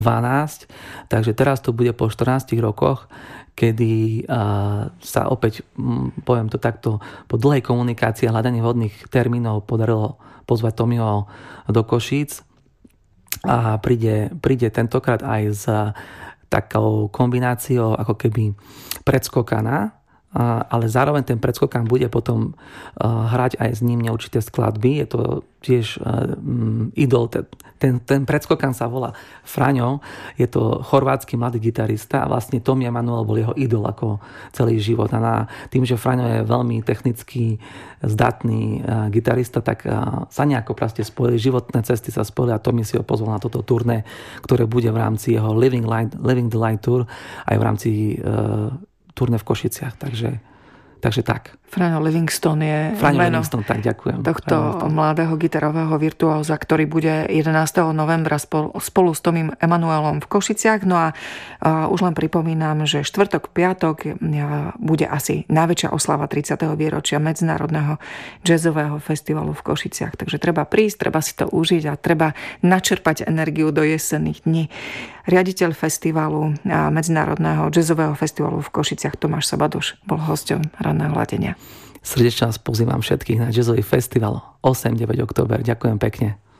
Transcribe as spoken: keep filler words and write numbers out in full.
dvanásť, takže teraz to bude po štrnástich rokoch, kedy sa opäť, poviem to takto, po dlhej komunikácii a hľadaní vhodných termínov podarilo pozvať Tomiho do Košíc a príde, príde tentokrát aj s takou kombináciou ako keby predskokana, ale zároveň ten predskokan bude potom hrať aj s ním neurčité skladby. Je to tiež idol. Ten, ten predskokan sa volá Fraňo. Je to chorvátsky mladý gitarista a vlastne Tomi Emanuel bol jeho idol ako celý život. A na, tým, že Fraňo je veľmi technicky zdatný gitarista, tak sa nejako proste spojili. Životné cesty sa spojili a Tomi si ho pozval na toto turné, ktoré bude v rámci jeho Living, Line, Living the Line Tour aj v rámci turné v Košiciach, takže, takže tak. Fraňo Livingston je Fraňo meno Livingston, tak ďakujem. Tohto mladého gitarového virtuóza, ktorý bude jedenásteho novembra spolu, spolu s Tomím Emanuelom v Košiciach. No a, a už len pripomínam, že štvrtok, piatok bude asi najväčšia oslava tridsiateho výročia Medzinárodného jazzového festivalu v Košiciach. Takže treba prísť, treba si to užiť a treba načerpať energiu do jesenných dní. Riaditeľ festivalu a Medzinárodného jazzového festivalu v Košiciach Tomáš Sabadoš bol hosťom Ranného ladenia. Srdečne vás pozývam všetkých na jazzový festival osem deväť október. Ďakujem pekne.